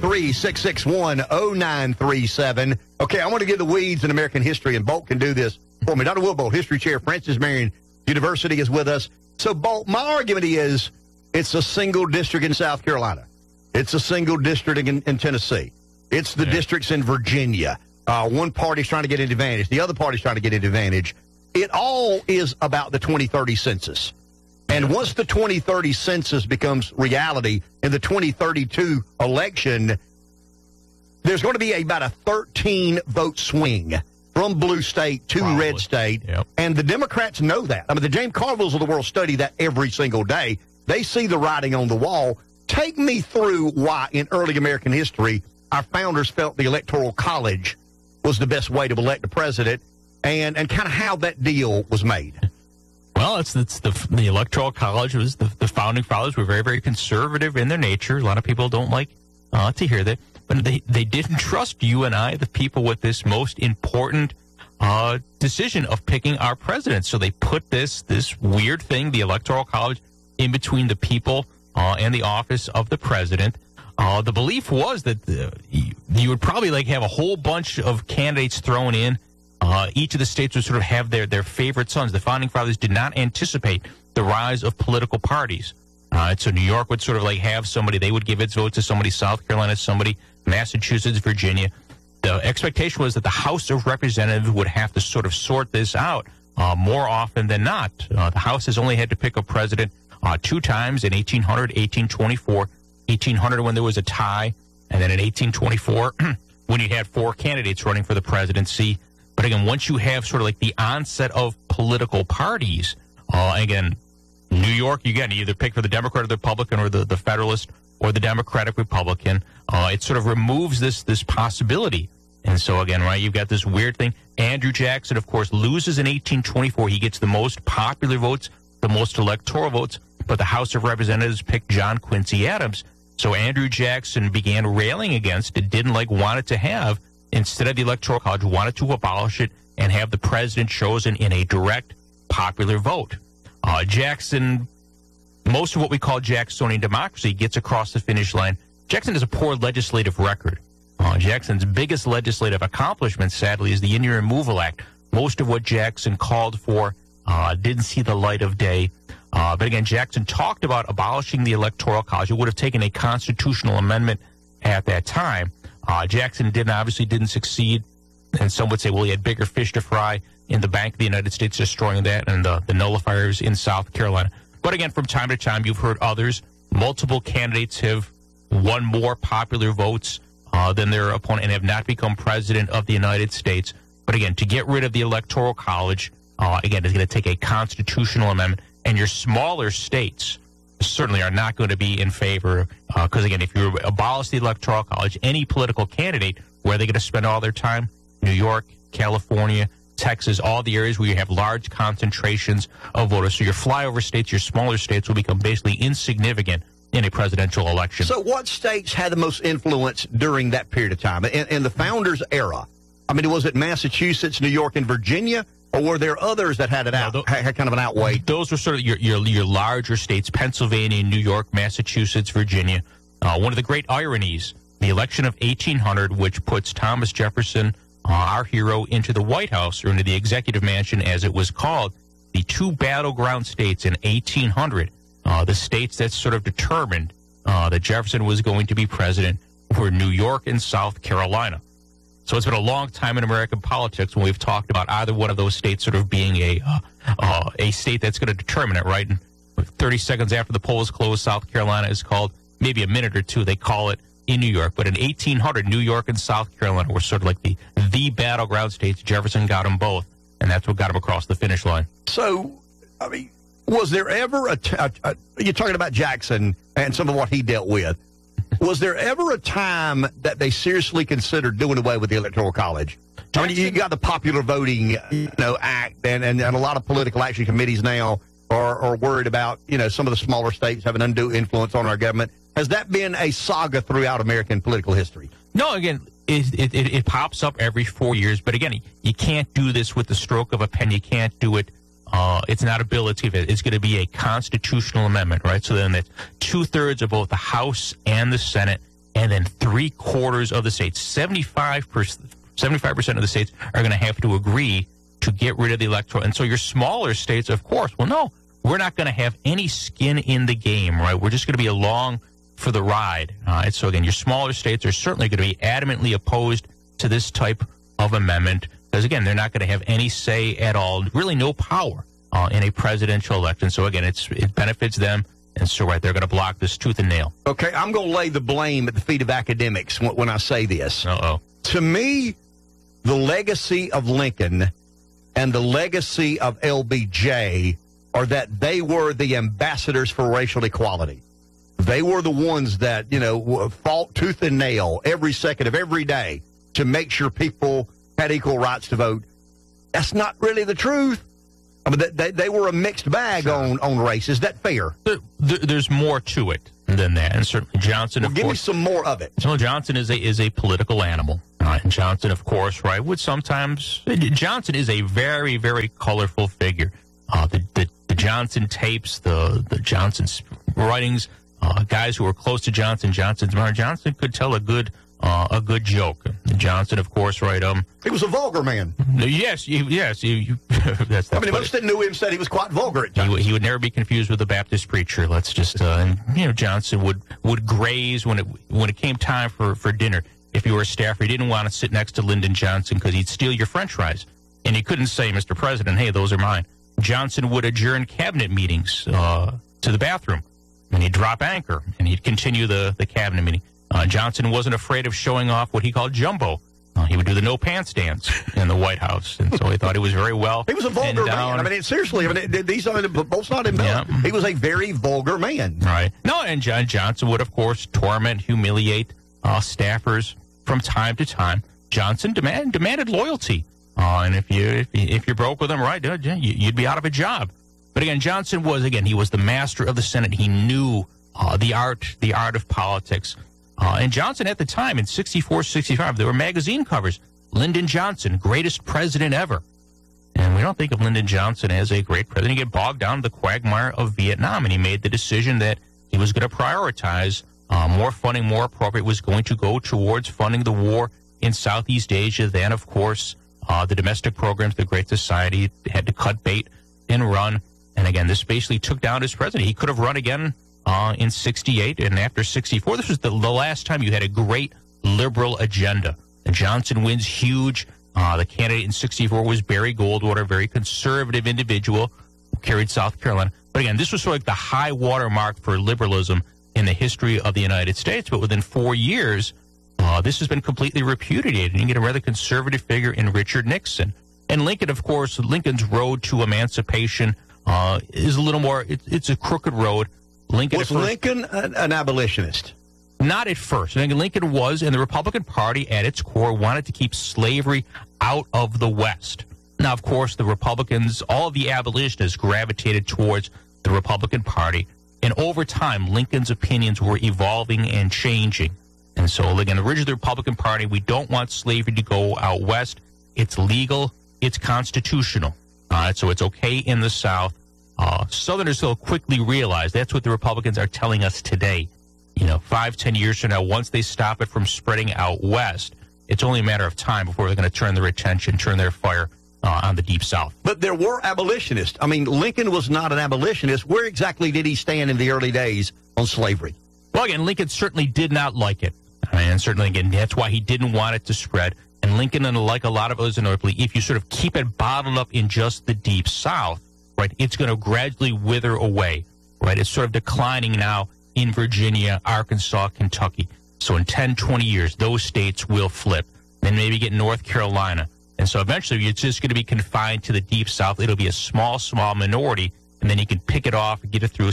843-661-0937. Okay, I want to get the weeds in American history, and Bolt can do this for me. Dr. Will Bolt, history chair, Francis Marion University is with us. So, Bolt, my argument is it's a single district in South Carolina. It's a single district in Tennessee. It's the districts in Virginia. One party's trying to get an advantage. The other party's trying to get an advantage. It all is about the 2030 census. And once the 2030 census becomes reality in the 2032 election, there's going to be about a 13-vote swing from blue state to red state. Yep. And the Democrats know that. I mean, the James Carvilles of the world study that every single day. They see the writing on the wall. Take me through why, in early American history, our founders felt the Electoral College was the best way to elect a president, and kind of how that deal was made. Well, it's the Electoral College was the founding fathers were very, very conservative in their nature. A lot of people don't like to hear that, but they didn't trust you and I, the people, with this most important decision of picking our president. So they put this weird thing, the Electoral College, in between the people and the office of the president. The belief was that you would probably have a whole bunch of candidates thrown in. Each of the states would sort of have their favorite sons. The founding fathers did not anticipate the rise of political parties. So New York would sort of have somebody, they would give its vote to somebody, South Carolina, somebody, Massachusetts, Virginia. The expectation was that the House of Representatives would have to sort of sort this out more often than not. The House has only had to pick a president 2 times, in 1800, 1824. 1800 when there was a tie, and then in 1824 when you had 4 candidates running for the presidency. But again, once you have sort of the onset of political parties, again, New York, you either pick for the Democrat or the Republican, or the Federalist or the Democratic Republican. It sort of removes this possibility. And so again, right, you've got this weird thing. Andrew Jackson, of course, loses in 1824. He gets the most popular votes, the most electoral votes, but the House of Representatives picked John Quincy Adams. So Andrew Jackson began railing against it, didn't wanted to have, instead of the Electoral College, wanted to abolish it and have the president chosen in a direct popular vote. Jackson, most of what we call Jacksonian democracy gets across the finish line. Jackson has a poor legislative record. Jackson's biggest legislative accomplishment, sadly, is the Indian Removal Act. Most of what Jackson called for didn't see the light of day. But again, Jackson talked about abolishing the Electoral College. It would have taken a constitutional amendment at that time. Jackson obviously didn't succeed, and some would say, well, he had bigger fish to fry in the Bank of the United States, destroying that, and the nullifiers in South Carolina. But again, from time to time, you've heard others. Multiple candidates have won more popular votes than their opponent and have not become president of the United States. But again, to get rid of the Electoral College, again, is going to take a constitutional amendment. And your smaller states certainly are not going to be in favor, because, again, if you abolish the Electoral College, any political candidate, where are they going to spend all their time? New York, California, Texas, all the areas where you have large concentrations of voters. So your flyover states, your smaller states, will become basically insignificant in a presidential election. So what states had the most influence during that period of time? In the Founders' era, I mean, was it Massachusetts, New York, and Virginia? Or were there others that had had kind of an outweigh? Those were sort of your larger states: Pennsylvania, New York, Massachusetts, Virginia. One of the great ironies, the election of 1800, which puts Thomas Jefferson, our hero, into the White House, or into the Executive Mansion, as it was called. The 2 battleground states in 1800, the states that sort of determined that Jefferson was going to be president, were New York and South Carolina. So it's been a long time in American politics when we've talked about either one of those states sort of being a state that's going to determine it, right? And 30 seconds after the polls close, South Carolina is called. Maybe a minute or two, they call it in New York. But in 1800, New York and South Carolina were sort of like the battleground states. Jefferson got them both, and that's what got him across the finish line. So, I mean, was there ever you're talking about Jackson and some of what he dealt with. Was there ever a time that they seriously considered doing away with the Electoral College? I mean, you got the Popular Voting Act, and a lot of political action committees now are worried about, some of the smaller states having undue influence on our government. Has that been a saga throughout American political history? No, again, it pops up every 4 years. But again, you can't do this with the stroke of a pen. You can't do it. It's not a bill. It's going to be a constitutional amendment, right? So then that's 2/3 of both the House and the Senate, and then 3/4 of the states, 75% of the states are going to have to agree to get rid of the electoral. And so your smaller states, of course, well, no, we're not going to have any skin in the game, right? We're just going to be along for the ride. So again, your smaller states are certainly going to be adamantly opposed to this type of amendment, because again, they're not going to have any say at all, really no power in a presidential election. So again, it benefits them, and so right, they're going to block this tooth and nail. Okay, I'm going to lay the blame at the feet of academics when I say this. To me, the legacy of Lincoln and the legacy of LBJ are that they were the ambassadors for racial equality. They were the ones that, fought tooth and nail every second of every day to make sure people had equal rights to vote. That's not really the truth. I mean, they were a mixed bag on race. Is that fair? There's more to it than that, and certainly Johnson. Well, give me some more of it. So Johnson is a political animal, and Johnson, of course, right, would sometimes. Johnson is a very, very colorful figure. The Johnson tapes, the Johnson's writings, guys who were close to Johnson could tell a good joke. Johnson, of course, right? He was a vulgar man. Yes. That's most that knew him said he was quite vulgar at times. He would never be confused with a Baptist preacher. Let's just, Johnson would graze when it came time for dinner. If you were a staffer, he didn't want to sit next to Lyndon Johnson because he'd steal your French fries, and he couldn't say, "Mr. President, hey, those are mine." Johnson would adjourn cabinet meetings to the bathroom, and he'd drop anchor, and he'd continue the cabinet meeting. Johnson wasn't afraid of showing off what he called jumbo. He would do the no pants dance in the White House, and so he thought he was very well. He was a vulgar man. I mean, seriously. I mean, these are both not him. Yeah. He was a very vulgar man. Right. No, and Johnson would, of course, torment, humiliate staffers from time to time. Johnson demanded loyalty, and if you broke with him, right, you'd be out of a job. But again, Johnson was the master of the Senate. He knew the art of politics. And Johnson at the time, in 64, 65, there were magazine covers. Lyndon Johnson, greatest president ever. And we don't think of Lyndon Johnson as a great president. He get bogged down in the quagmire of Vietnam, and he made the decision that he was going to prioritize more funding, more appropriate, was going to go towards funding the war in Southeast Asia. Then, of course, the domestic programs, the Great Society, had to cut bait and run. And again, this basically took down his president. He could have run again in 68, and after 64, this was the last time you had a great liberal agenda. And Johnson wins huge. The candidate in 64 was Barry Goldwater, a very conservative individual who carried South Carolina. But again, this was sort of like the high water mark for liberalism in the history of the United States. But within 4 years, this has been completely repudiated. And you get a rather conservative figure in Richard Nixon. And Lincoln, of course, Lincoln's road to emancipation is a little more, it's a crooked road. Was Lincoln an abolitionist? Not at first. I think Lincoln was, and the Republican Party at its core wanted to keep slavery out of the West. Now, of course, the Republicans, all of the abolitionists gravitated towards the Republican Party, and over time, Lincoln's opinions were evolving and changing. And so, again, originally the Republican Party, we don't want slavery to go out west. It's legal. It's constitutional. So it's okay in the South. Southerners will quickly realize that's what the Republicans are telling us today. 5-10 years from now, once they stop it from spreading out west, it's only a matter of time before they're going to turn their attention, turn their fire on the Deep South. But there were abolitionists. I mean, Lincoln was not an abolitionist. Where exactly did he stand in the early days on slavery? Well, again, Lincoln certainly did not like it. And certainly, again, that's why he didn't want it to spread. And Lincoln, and like a lot of others in North, if you sort of keep it bottled up in just the Deep South, right, it's going to gradually wither away, right? It's sort of declining now in Virginia, Arkansas, Kentucky. So in 10, 20 years, those states will flip. Then maybe get North Carolina. And so eventually it's just going to be confined to the Deep South. It'll be a small minority, and then you can pick it off and get it through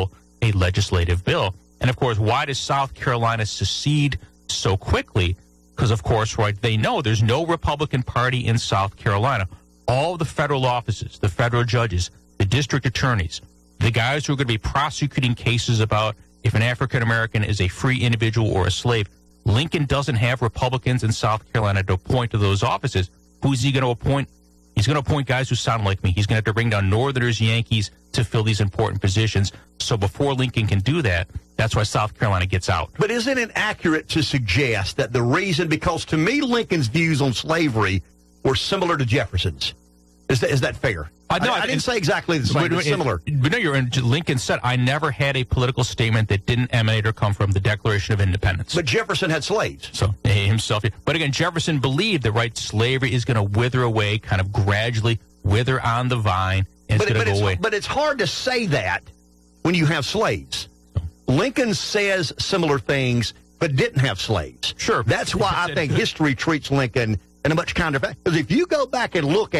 a legislative bill. And, of course, why does South Carolina secede so quickly? Because, of course, right, they know there's no Republican Party in South Carolina. All the federal offices, the federal judges, the district attorneys, the guys who are going to be prosecuting cases about if an African-American is a free individual or a slave, Lincoln doesn't have Republicans in South Carolina to appoint to those offices. Who's he going to appoint? He's going to appoint guys who sound like me. He's going to have to bring down Northerners, Yankees to fill these important positions. So before Lincoln can do that, that's why South Carolina gets out. But isn't it accurate to suggest that the reason, because to me Lincoln's views on slavery were similar to Jefferson's? Is that fair? I didn't say exactly the same, but similar. But no, Lincoln said, I never had a political statement that didn't emanate or come from the Declaration of Independence. But Jefferson had slaves. So himself. But again, Jefferson believed that, right, slavery is going to wither away, kind of gradually wither on the vine, and it's going to go away. But it's hard to say that when you have slaves. Lincoln says similar things, but didn't have slaves. Sure. That's why I think history treats Lincoln in a much kinder fashion. Because if you go back and look at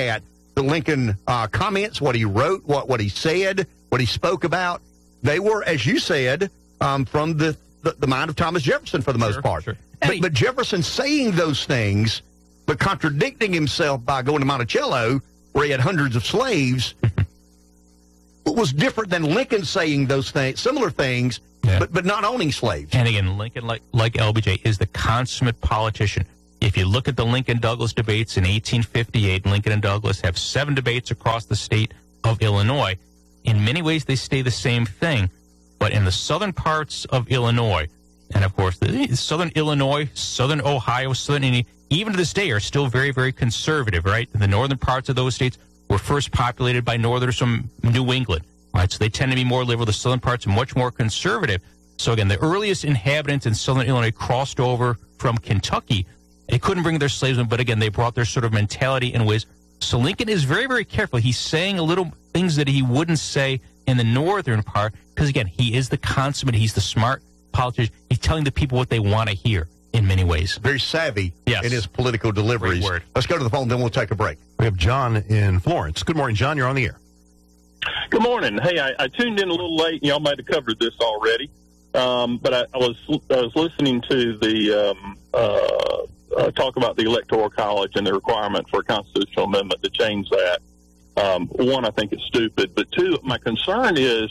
the Lincoln comments, what he wrote, what he said, what he spoke about, they were, as you said, from the mind of Thomas Jefferson for the most part. Sure. But Jefferson saying those things, but contradicting himself by going to Monticello, where he had hundreds of slaves, was different than Lincoln saying those things, similar things, but not owning slaves. And again, Lincoln, like LBJ, is the consummate politician. If you look at the Lincoln-Douglas debates in 1858, Lincoln and Douglas have 7 debates across the state of Illinois. In many ways, they stay the same thing. But in the southern parts of Illinois, and of course, the southern Illinois, southern Ohio, southern Indiana, even to this day, are still very, very conservative, right? The northern parts of those states were first populated by northerners from New England, right? So they tend to be more liberal. The southern parts are much more conservative. So again, the earliest inhabitants in southern Illinois crossed over from Kentucky. They couldn't bring their slaves in, but again, they brought their sort of mentality and ways. So Lincoln is very, very careful. He's saying a little things that he wouldn't say in the northern part, because again, he is the consummate, he's the smart politician. He's telling the people what they want to hear in many ways. Very savvy in his political deliveries. Let's go to the phone, then we'll take a break. We have John in Florence. Good morning, John. You're on the air. Good morning. Hey, I tuned in a little late, and y'all might have covered this already. But I was listening to the talk about the Electoral College and the requirement for a constitutional amendment to change that. One, I think it's stupid, but two, my concern is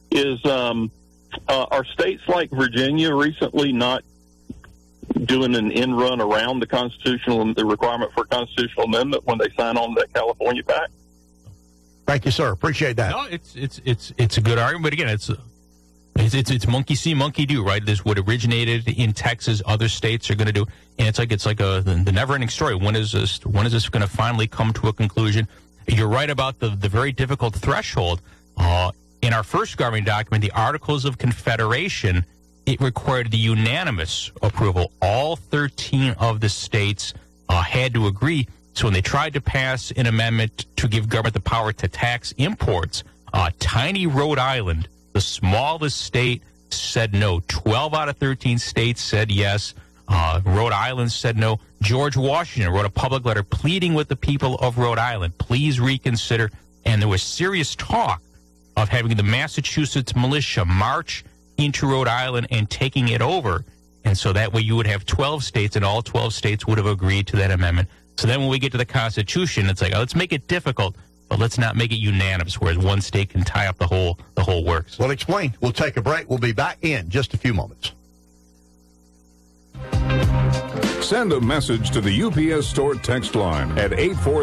are states like Virginia recently not doing an end run around the requirement for a constitutional amendment when they sign on to that California Pact? Thank you, sir. Appreciate that. No, it's a good argument, but again, it's monkey see, monkey do, right? This what originated in Texas, other states are going to do, and it's like the never-ending story. When is this going to finally come to a conclusion? You're right about the very difficult threshold. In our first governing document, the Articles of Confederation, it required the unanimous approval. All 13 of the states had to agree. So when they tried to pass an amendment to give government the power to tax imports, tiny Rhode Island, the smallest state, said no. 12 out of 13 states said yes. Rhode Island said no. George Washington wrote a public letter pleading with the people of Rhode Island, please reconsider. And there was serious talk of having the Massachusetts militia march into Rhode Island and taking it over. And so that way you would have 12 states, and all 12 states would have agreed to that amendment. So then when we get to the Constitution, it's like, let's make it difficult, but let's not make it unanimous, whereas one state can tie up the whole works. Well, explain. We'll take a break. We'll be back in just a few moments. Send a message to the UPS Store text line at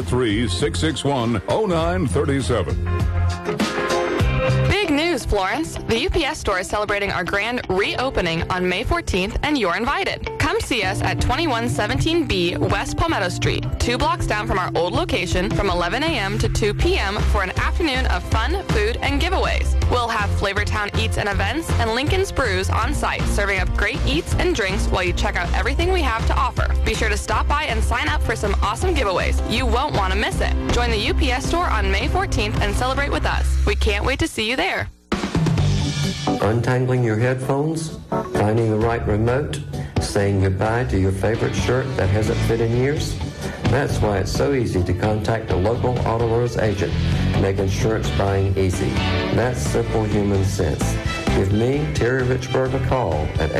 843-661-0937. Big news, Florence. The UPS Store is celebrating our grand reopening on May 14th, and you're invited. Come see us at 2117B West Palmetto Street, 2 blocks down from our old location, from 11 a.m. to 2 p.m. for an afternoon of fun, food, and giveaways. We'll have Flavortown Eats and Events and Lincoln's Brews on site, serving up great eats and drinks while you check out everything we have to offer. Be sure to stop by and sign up for some awesome giveaways. You won't want to miss it. Join the UPS Store on May 14th and celebrate with us. We can't wait to see you there. Untangling your headphones, finding the right remote, saying goodbye to your favorite shirt that hasn't fit in years? That's why it's so easy to contact a local Auto Owners agent, make insurance buying easy. That's simple human sense. Give me, Terry Richburg, a call at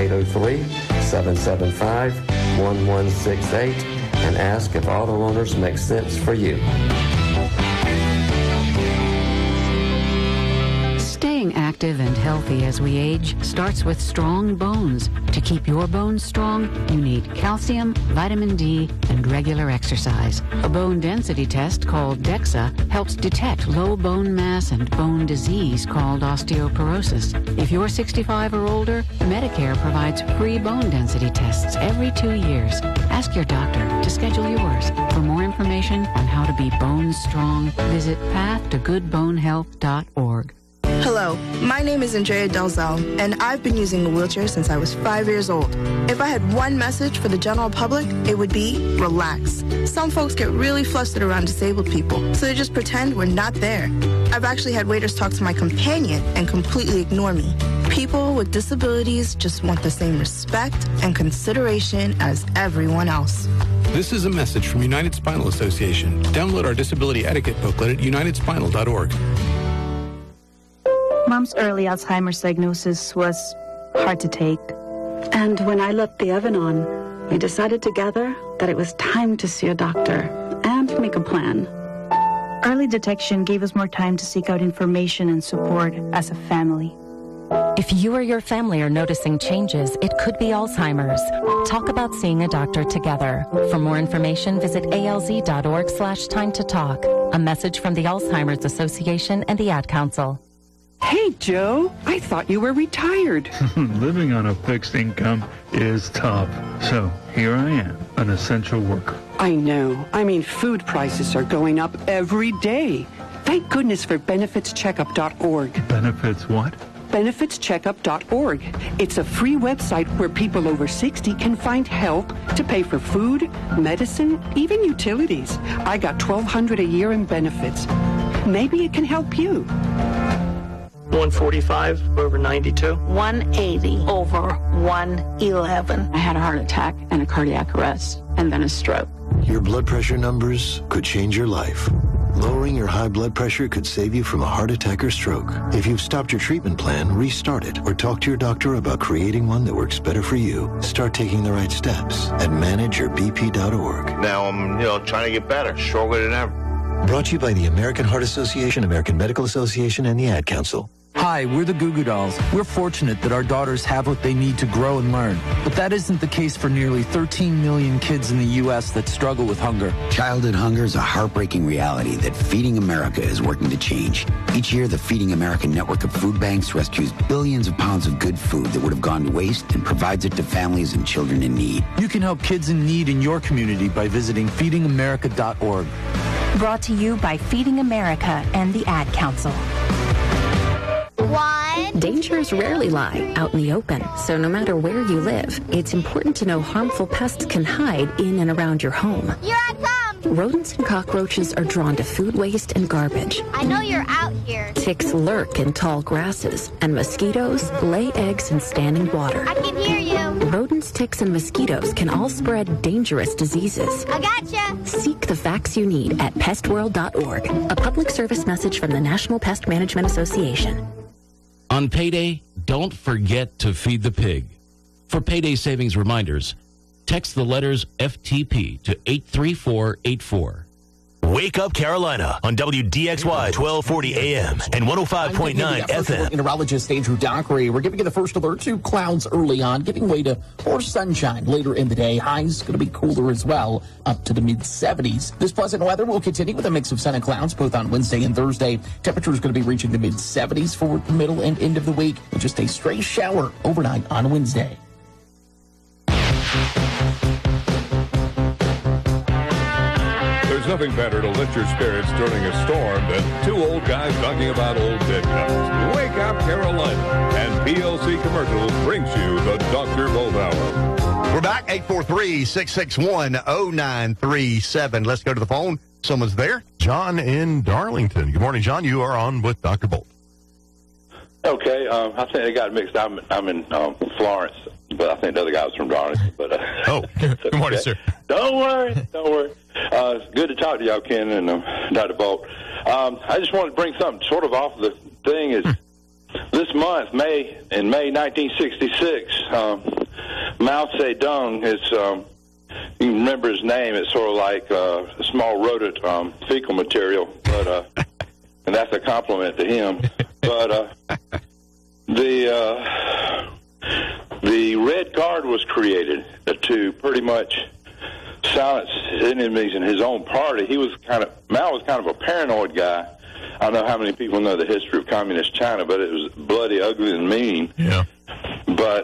803-775-1168 and ask if Auto Owners makes sense for you. Staying active and healthy as we age starts with strong bones. To keep your bones strong, you need calcium, vitamin D, and regular exercise. A bone density test called DEXA helps detect low bone mass and bone disease called osteoporosis. If you're 65 or older, Medicare provides free bone density tests every 2 years. Ask your doctor to schedule yours. For more information on how to be bone strong, visit pathtogoodbonehealth.org. Hello, my name is Andrea Delzell, and I've been using a wheelchair since I was 5 years old. If I had one message for the general public, it would be relax. Some folks get really flustered around disabled people, so they just pretend we're not there. I've actually had waiters talk to my companion and completely ignore me. People with disabilities just want the same respect and consideration as everyone else. This is a message from United Spinal Association. Download our disability etiquette booklet at unitedspinal.org. Mom's early Alzheimer's diagnosis was hard to take. And when I left the oven on, we decided together that it was time to see a doctor and make a plan. Early detection gave us more time to seek out information and support as a family. If you or your family are noticing changes, it could be Alzheimer's. Talk about seeing a doctor together. For more information, visit alz.org/time to talk. A message from the Alzheimer's Association and the Ad Council. Hey, Joe, I thought you were retired. Living on a fixed income is tough. So here I am, an essential worker. I know. I mean, food prices are going up every day. Thank goodness for benefitscheckup.org. Benefits what? benefitscheckup.org. It's a free website where people over 60 can find help to pay for food, medicine, even utilities. I got $1,200 a year in benefits. Maybe it can help you. 145 over 92. 180 over 111. I had a heart attack and a cardiac arrest and then a stroke. Your blood pressure numbers could change your life. Lowering your high blood pressure could save you from a heart attack or stroke. If you've stopped your treatment plan, restart it or talk to your doctor about creating one that works better for you. Start taking the right steps at manageyourbp.org. Now I'm, trying to get better, stronger than ever. Brought to you by the American Heart Association, American Medical Association, and the Ad Council. Hi, we're the Goo Goo Dolls. We're fortunate that our daughters have what they need to grow and learn. But that isn't the case for nearly 13 million kids in the U.S. that struggle with hunger. Childhood hunger is a heartbreaking reality that Feeding America is working to change. Each year, the Feeding America network of food banks rescues billions of pounds of good food that would have gone to waste and provides it to families and children in need. You can help kids in need in your community by visiting feedingamerica.org. Brought to you by Feeding America and the Ad Council. Dangers rarely lie out in the open, so no matter where you live, it's important to know harmful pests can hide in and around your home. Here I come! Rodents and cockroaches are drawn to food waste and garbage. I know you're out here. Ticks lurk in tall grasses, and mosquitoes lay eggs in standing water. I can hear you. Rodents, ticks, and mosquitoes can all spread dangerous diseases. I gotcha! Seek the facts you need at pestworld.org. A public service message from the National Pest Management Association. On payday, don't forget to feed the pig. For payday savings reminders, text the letters FTP to 83484. Wake Up Carolina on WDXY 1240 AM and 105.9 FM. Meteorologist Andrew Dockery. We're giving you the first alert to clouds early on, giving way to more sunshine later in the day. Highs going to be cooler as well, up to the mid-70s. This pleasant weather will continue with a mix of sun and clouds both on Wednesday and Thursday. Temperatures going to be reaching the mid-70s for the middle and end of the week, with just a stray shower overnight on Wednesday. There's nothing better to lift your spirits during a storm than two old guys talking about old dead times. Wake Up Carolina and PLC Commercials brings you the Dr. Bolt Hour. We're back, 843-661-0937. Let's go to the phone. Someone's there. John in Darlington. Good morning, John. You are on with Dr. Bolt. Okay, I think they got mixed. I'm in Florence, but I think the other guy was from Darlington. But good morning, sir. Don't worry. It's good to talk to y'all, Ken and Dr. Bolt. I just wanted to bring something sort of off the thing. Is this month, May 1966, Mao Zedong is. You can remember his name. It's sort of like a small rodent fecal material, but and that's a compliment to him. But the Red Guard was created to pretty much silence enemies in his own party. Mao was kind of a paranoid guy. I don't know how many people know the history of communist China, but it was bloody, ugly, and mean. Yeah. But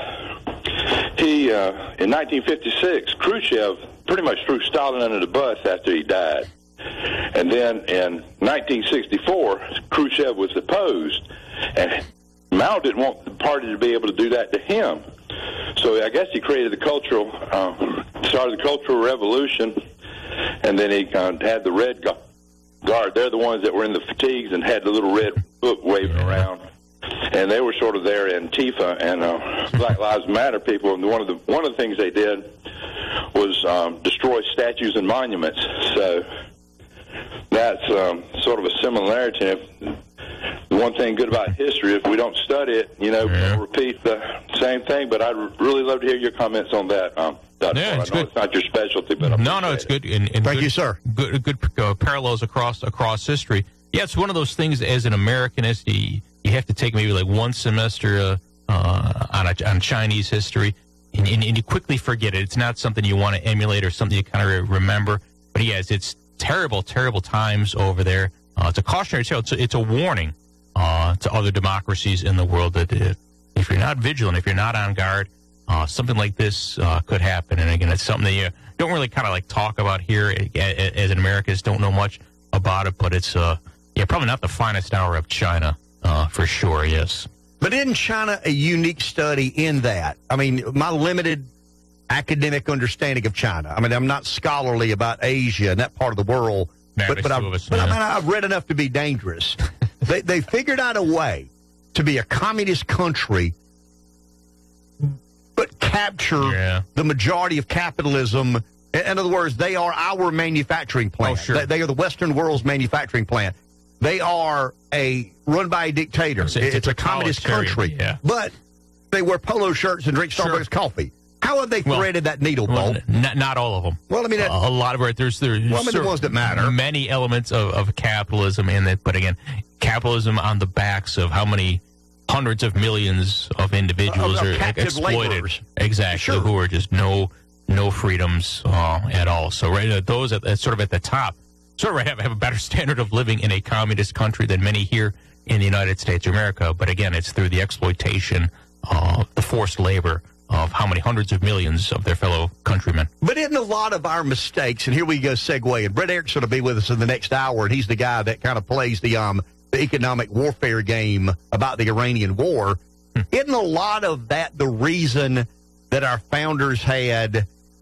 in 1956, Khrushchev pretty much threw Stalin under the bus after he died. And then in 1964, Khrushchev was deposed, and Mao didn't want the party to be able to do that to him. So I guess he created started the Cultural Revolution, and then he had the Red Guard. They're the ones that were in the fatigues and had the little red book waving around. And they were sort of there, Antifa and Black Lives Matter people. And one of the things they did was destroy statues and monuments. So that's sort of a similarity. The one thing good about history, if we don't study it, we'll repeat the same thing. But I'd really love to hear your comments on that. Dr. I know it's not your specialty, but no, it's good. And thank you, sir. Good parallels across history. Yeah, it's one of those things as an Americanist, you have to take maybe like one semester on Chinese history, and you quickly forget it. It's not something you want to emulate or something you kind of remember. But yes, it's terrible, terrible times over there. It's a cautionary tale. It's a warning to other democracies in the world that if you're not vigilant, if you're not on guard, something like this could happen. And again, it's something that you don't really kind of like talk about here as an Americanist. Don't know much about it, but it's probably not the finest hour of China for sure. Yes. But isn't China a unique study in that? I mean, my limited academic understanding of China. I mean, I'm not scholarly about Asia and that part of the world, but I've read enough to be dangerous. They figured out a way to be a communist country, but capture the majority of capitalism. In other words, they are our manufacturing plant. Oh, sure. They are the Western world's manufacturing plant. They are run by a dictator. It's a communist country. Yeah. But they wear polo shirts and drink Starbucks coffee. How have they threaded that needle, Bolt? Not all of them. Well, I mean, a lot of it. There's the ones that matter. Many elements of capitalism in it, but again, capitalism on the backs of how many hundreds of millions of individuals are exploited. Laborers. Exactly, who are just no freedoms at all. So those at sort of at the top sort of have a better standard of living in a communist country than many here in the United States of America. But again, it's through the exploitation, the forced labor of how many hundreds of millions of their fellow countrymen. But isn't a lot of our mistakes, and here we go segue, and Brett Erickson will be with us in the next hour, and he's the guy that kind of plays the economic warfare game about the Iranian war. Isn't a lot of that the reason that our founders had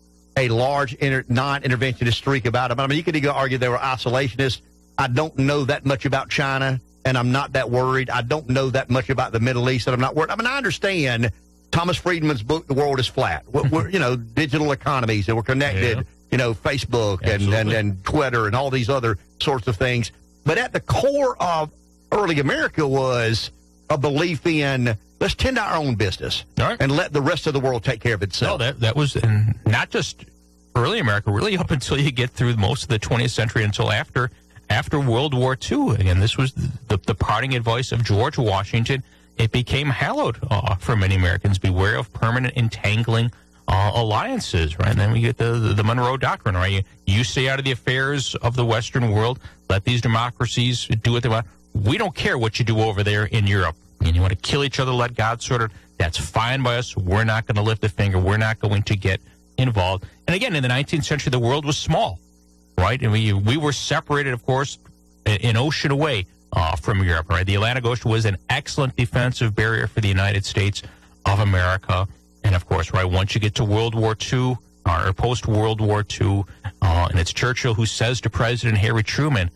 a large non-interventionist streak about them? I mean, you could argue they were isolationists. I don't know that much about China, and I'm not that worried. I don't know that much about the Middle East, and I'm not worried. I mean, I understand Thomas Friedman's book, The World is Flat. We're digital economies, and we're connected, Facebook and Twitter and all these other sorts of things. But at the core of early America was a belief in let's tend to our own business and let the rest of the world take care of itself. No, that was not just early America, really up until you get through most of the 20th century, until after World War II. Again, this was the parting advice of George Washington. It became hallowed for many Americans. Beware of permanent entangling alliances, right? And then we get the Monroe Doctrine, right? You stay out of the affairs of the Western world. Let these democracies do what they want. We don't care what you do over there in Europe. And you want to kill each other, let God sort it. That's fine by us. We're not going to lift a finger. We're not going to get involved. And again, in the 19th century, the world was small, right? And we were separated, of course, an ocean away from Europe, right? The Atlantic Ocean was an excellent defensive barrier for the United States of America. And, of course, right, once you get to World War II or post-World War II, and it's Churchill who says to President Harry Truman,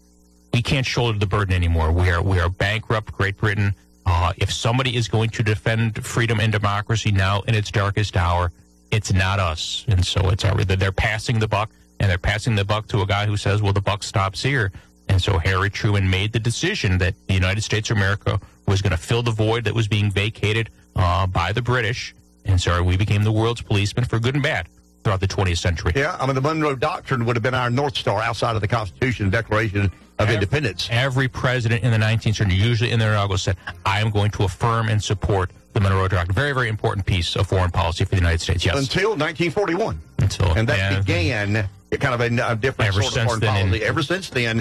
we can't shoulder the burden anymore. We are bankrupt, Great Britain. If somebody is going to defend freedom and democracy now in its darkest hour, it's not us. And so they're passing the buck, and they're passing the buck to a guy who says, well, the buck stops here. And so Harry Truman made the decision that the United States of America was going to fill the void that was being vacated by the British. And so we became the world's policeman for good and bad throughout the 20th century. Yeah, I mean, the Monroe Doctrine would have been our North Star outside of the Constitution and Declaration of Independence. Every president in the 19th century, usually in their inaugural, said, I am going to affirm and support the Monroe Doctrine. Very, very important piece of foreign policy for the United States, yes. Until 1941. And that began kind of a different sort of foreign policy. Ever since then,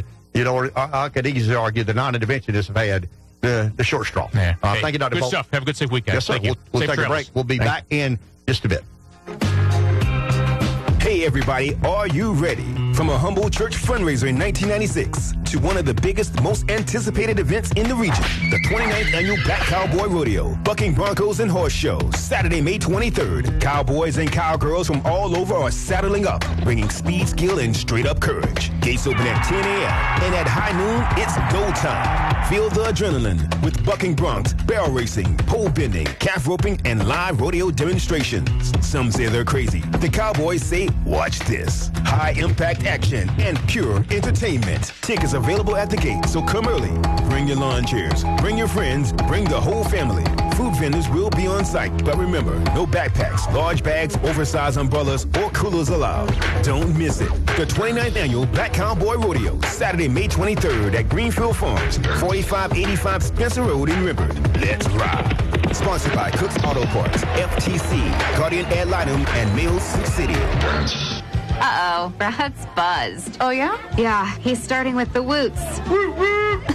I could easily argue the non-interventionists have had the short straw. Yeah. Thank you, Dr. Good Bolt. Stuff. Have a good, safe weekend. Yes, sir. Thank you. We'll take a break. We'll be back in just a bit. Hey, Hey everybody, are you ready? From a humble church fundraiser in 1996 to one of the biggest, most anticipated events in the region, the 29th annual Black Cowboy Rodeo, Bucking Broncos and Horse Show, Saturday, May 23rd. Cowboys and cowgirls from all over are saddling up, bringing speed, skill, and straight-up courage. Gates open at 10 a.m. and at high noon, it's go time. Feel the adrenaline with bucking broncs, barrel racing, pole bending, calf roping, and live rodeo demonstrations. Some say they're crazy. The Cowboys say, watch this. High-impact action and pure entertainment. Tickets available at the gate, so come early. Bring your lawn chairs, bring your friends, bring the whole family. Food vendors will be on site, but remember, no backpacks, large bags, oversized umbrellas, or coolers allowed. Don't miss it. The 29th annual Black Cowboy Rodeo, Saturday, May 23rd at Greenfield Farms, 4585 Spencer Road in Rimbert. Let's ride. Sponsored by Cook's Auto Parts, FTC, Guardian Ad Litem, and Mills City. Uh-oh, Brad's buzzed. Oh, yeah? Yeah, he's starting with the woots.